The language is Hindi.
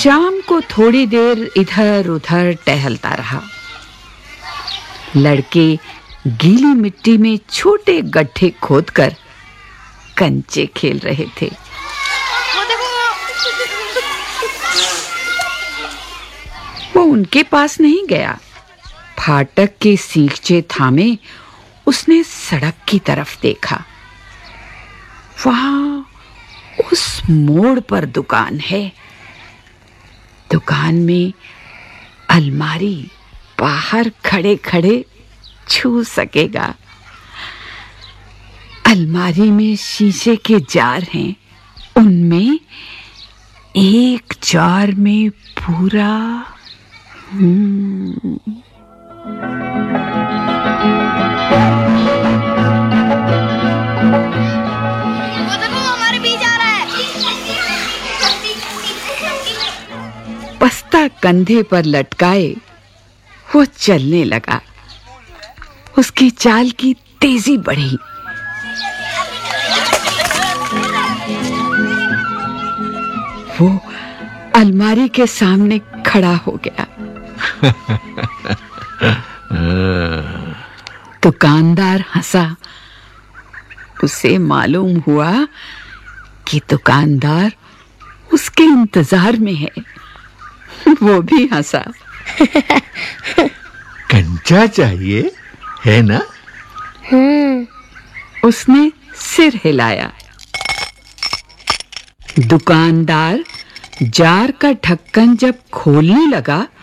शाम को थोड़ी देर इधर उधर टहलता रहा। लड़के गीली मिट्टी में छोटे गड्ढे खोदकर कंचे खेल रहे थे। वो उनके पास नहीं गया। फाटक के सींगचे थामे उसने सड़क की तरफ देखा। वहां उस मोड़ पर दुकान है। दुकान में अलमारी बाहर खड़े खड़े छू सकेगा। अलमारी में शीशे के जार हैं। उनमें एक जार में पूरा बस्ता कंधे पर लटकाए वो चलने लगा। उसकी चाल की तेजी बढ़ी। वो अलमारी के सामने खड़ा हो गया। दुकानदार हंसा। उसे मालूम हुआ कि दुकानदार उसके इंतजार में है। वो भी हंसा। कंचा चाहिए है ना? उसने सिर हिलाया। दुकानदार जार का ढक्कन जब खोलने लगा